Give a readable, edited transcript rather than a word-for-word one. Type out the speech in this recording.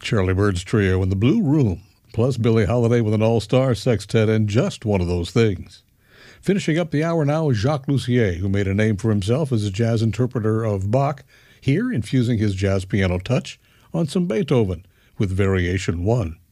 Charlie Bird's Trio in the Blue Room, plus Billie Holiday with an all-star sextet and Just One of Those Things. Finishing up the hour now is Jacques Lussier, who made a name for himself as a jazz interpreter of Bach, here infusing his jazz piano touch on some Beethoven with Variation 1.